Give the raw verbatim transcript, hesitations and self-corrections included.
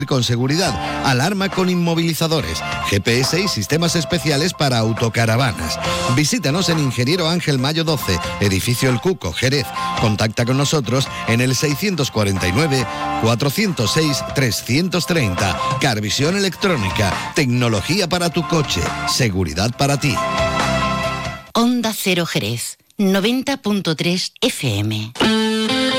con seguridad, alarma con inmovilizadores, G P S y sistemas especiales para autocaravanas. Visítanos en Ingeniero Ángel Mayo doce, Edificio El Cuco, Jerez. Contacta con nosotros en el seiscientos cuarenta y nueve, cuatrocientos seis, trescientos treinta. Carvisión electrónica, tecnología para tu coche, seguridad para ti. Onda Cero Jerez, noventa punto tres F M.